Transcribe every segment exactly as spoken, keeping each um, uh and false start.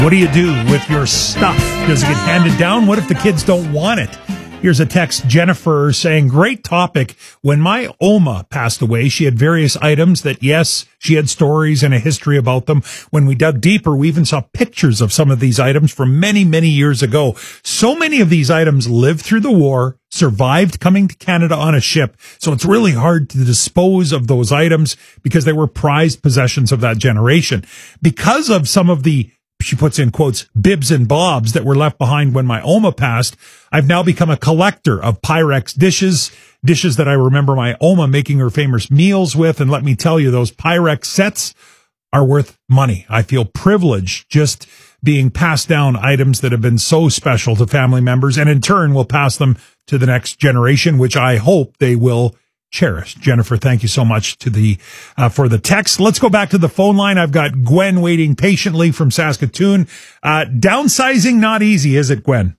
What do you do with your stuff? Does it get handed down? What if the kids don't want it? Here's a text, Jennifer, saying, great topic. When my Oma passed away, she had various items that, yes, she had stories and a history about them. When we dug deeper, we even saw pictures of some of these items from many, many years ago. So many of these items lived through the war, survived coming to Canada on a ship. So it's really hard to dispose of those items because they were prized possessions of that generation. Because of some of the, she puts in quotes, bibs and bobs that were left behind when my Oma passed, I've now become a collector of Pyrex dishes, dishes that I remember my Oma making her famous meals with. And let me tell you, those Pyrex sets are worth money. I feel privileged just being passed down items that have been so special to family members, and in turn will pass them to the next generation, which I hope they will cherish. Jennifer, thank you so much to the uh, for the text. Let's go back to the phone line. I've got Gwen waiting patiently from Saskatoon. Uh, downsizing not easy, is it, Gwen?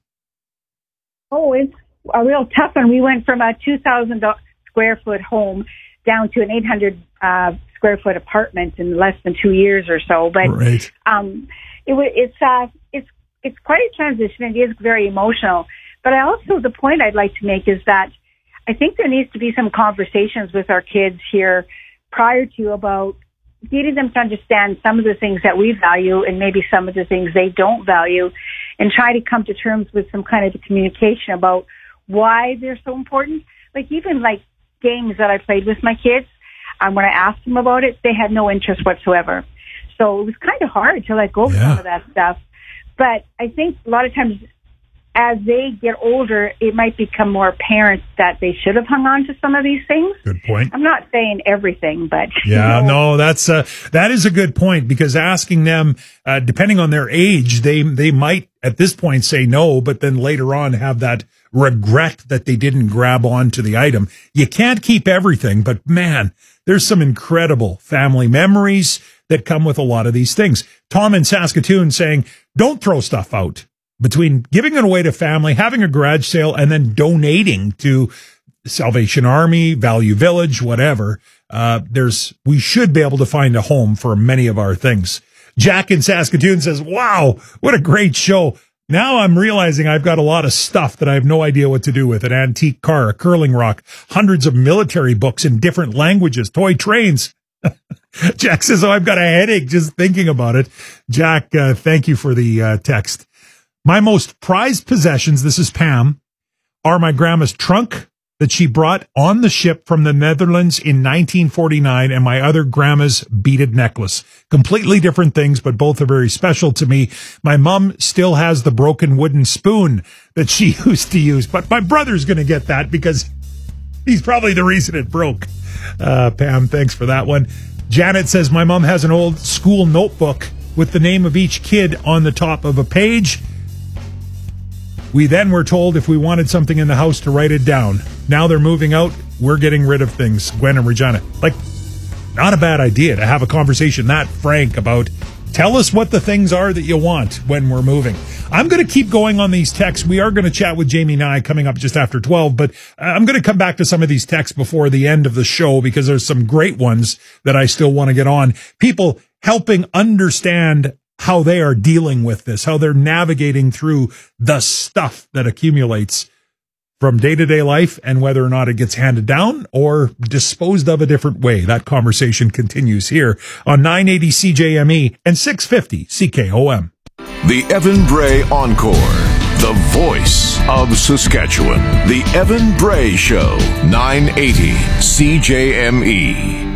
Oh, it's a real tough one. We went from a two thousand square foot home down to an eight hundred uh, square foot apartment in less than two years or so. But right. um, it, it's uh, it's it's quite a transition. It is very emotional. But I also, the point I'd like to make is that I think there needs to be some conversations with our kids here prior to about getting them to understand some of the things that we value and maybe some of the things they don't value, and try to come to terms with some kind of communication about why they're so important. Like even like games that I played with my kids, um, when I asked them about it, they had no interest whatsoever. So it was kind of hard to let go of yeah. some of that stuff. But I think a lot of times as they get older, it might become more apparent that they should have hung on to some of these things. Good point. I'm not saying everything, but yeah, you know. no, that's uh, that is a good point, because asking them, uh, depending on their age, they they might at this point say no, but then later on have that regret that they didn't grab onto the item. You can't keep everything, but man, there's some incredible family memories that come with a lot of these things. Tom in Saskatoon saying, don't throw stuff out. Between giving it away to family, having a garage sale, and then donating to Salvation Army, Value Village, whatever, uh, there's, we should be able to find a home for many of our things. Jack in Saskatoon says, wow, what a great show. Now I'm realizing I've got a lot of stuff that I have no idea what to do with. An antique car, a curling rock, hundreds of military books in different languages, toy trains. Jack says, oh, I've got a headache just thinking about it. Jack, uh, thank you for the uh, text. My most prized possessions, this is Pam, are my grandma's trunk that she brought on the ship from the Netherlands in nineteen forty-nine, and my other grandma's beaded necklace. Completely different things, but both are very special to me. My mom still has the broken wooden spoon that she used to use, but my brother's going to get that because he's probably the reason it broke. Uh, Pam, thanks for that one. Janet says, my mom has an old school notebook with the name of each kid on the top of a page. We then were told if we wanted something in the house to write it down. Now they're moving out. We're getting rid of things. Gwen and Regina. Like, not a bad idea to have a conversation that frank about, tell us what the things are that you want when we're moving. I'm going to keep going on these texts. We are going to chat with Jamie Nye coming up just after twelve, but I'm going to come back to some of these texts before the end of the show because there's some great ones that I still want to get on. People helping understand how they are dealing with this, how they're navigating through the stuff that accumulates from day-to-day life and whether or not it gets handed down or disposed of a different way. That conversation continues here on nine eighty C J M E and six fifty C K O M. The Evan Bray Encore, the voice of Saskatchewan. The Evan Bray Show, nine eighty C J M E.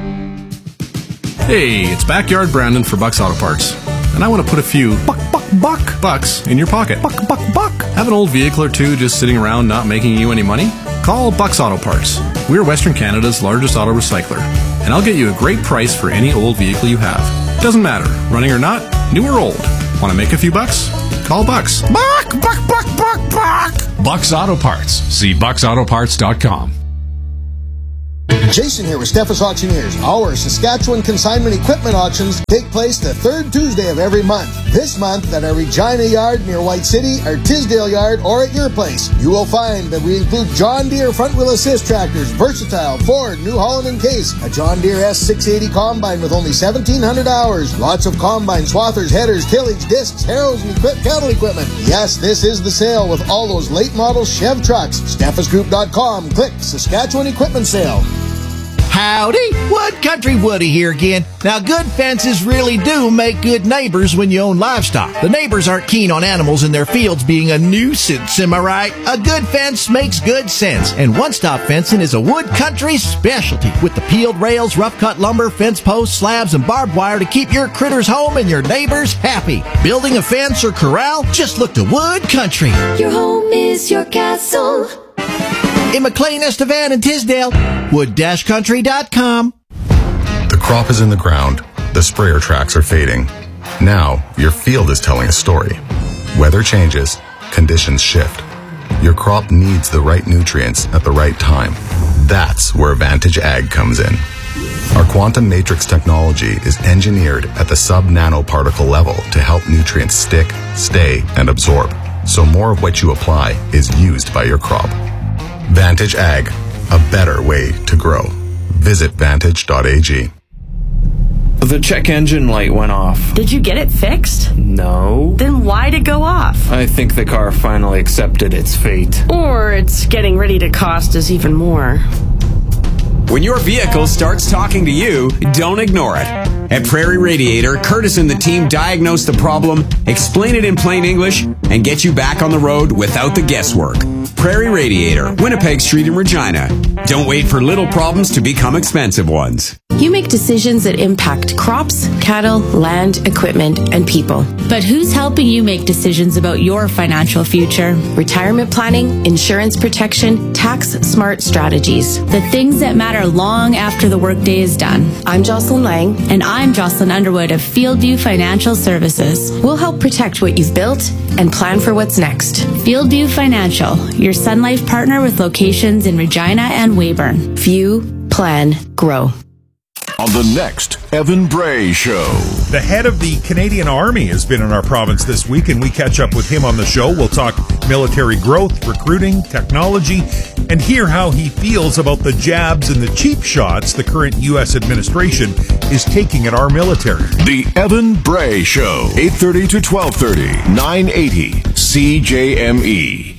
Hey, it's Backyard Brandon for Bucks Auto Parts. And I want to put a few buck, buck, buck bucks in your pocket. Buck, buck, buck. Have an old vehicle or two just sitting around not making you any money? Call Bucks Auto Parts. We're Western Canada's largest auto recycler. And I'll get you a great price for any old vehicle you have. Doesn't matter, running or not, new or old. Want to make a few bucks? Call Bucks. Buck, buck, buck, buck, buck. Bucks Auto Parts. See bucks auto parts dot com. Jason here with Steffes Auctioneers. Our Saskatchewan consignment equipment auctions take place the third Tuesday of every month. This month at our Regina Yard near White City, our Tisdale Yard, or at your place. You will find that we include John Deere front wheel assist tractors, Versatile, Ford, New Holland and Case, a John Deere S six eighty combine with only seventeen hundred hours, lots of combine, swathers, headers, tillage, discs, harrows, and equip- cattle equipment. Yes, this is the sale with all those late model Chev trucks. Steffes Group dot com. Click Saskatchewan Equipment Sale. Howdy, Wood Country Woody here again. Now, good fences really do make good neighbors when you own livestock. The neighbors aren't keen on animals in their fields being a nuisance, am I right? A good fence makes good sense, and One Stop Fencing is a Wood Country specialty with the peeled rails, rough-cut lumber, fence posts, slabs, and barbed wire to keep your critters home and your neighbors happy. Building a fence or corral? Just look to Wood Country. Your home is your castle. In McLean, Estevan, and Tisdale, wood country dot com. The crop is in the ground. The sprayer tracks are fading. Now, your field is telling a story. Weather changes. Conditions shift. Your crop needs the right nutrients at the right time. That's where Vantage Ag comes in. Our quantum matrix technology is engineered at the sub-nanoparticle level to help nutrients stick, stay, and absorb, so more of what you apply is used by your crop. Vantage Ag, a better way to grow. Visit vantage dot a g. The check engine light went off. Did you get it fixed? No. Then why'd it go off? I think the car finally accepted its fate. Or it's getting ready to cost us even more. When your vehicle starts talking to you, don't ignore it. At Prairie Radiator, Curtis and the team diagnose the problem, explain it in plain English, and get you back on the road without the guesswork. Prairie Radiator, Winnipeg Street in Regina. Don't wait for little problems to become expensive ones. You make decisions that impact crops, cattle, land, equipment, and people. But who's helping you make decisions about your financial future? Retirement planning, insurance protection, tax-smart strategies. The things that matter long after the workday is done. I'm Jocelyn Lang. And I'm Jocelyn Underwood of Fieldview Financial Services. We'll help protect what you've built and plan for what's next. Fieldview Financial, your Sun Life partner with locations in Regina and Weyburn. View, plan, grow. On the next Evan Bray Show. The head of the Canadian Army has been in our province this week, and we catch up with him on the show. We'll talk military growth, recruiting, technology, and hear how he feels about the jabs and the cheap shots the current U S administration is taking at our military. The Evan Bray Show, eight thirty to twelve thirty, nine eighty C J M E.